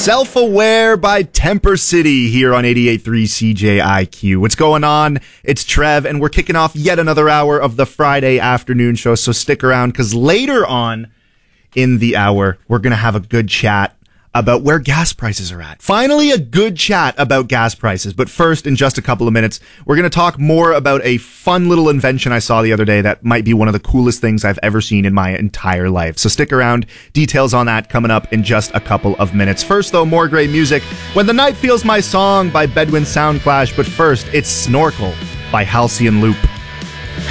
Self-Aware by Temper City here on 88.3 CJIQ. What's going on? It's Trev, and we're kicking off yet another hour of the Friday afternoon show, so stick around, because later on in the hour, we're going to have a good chat about where gas prices are at. Finally, a good chat about gas prices. But first, in just a couple of minutes, we're going to talk more about a fun little invention I saw the other day that might be one of the coolest things I've ever seen in my entire life. So stick around. Details on that coming up in just a couple of minutes. First, though, more great music. When the Night Feels My Song by Bedouin Soundclash. But first, it's Snorkel by Halcyon Loop.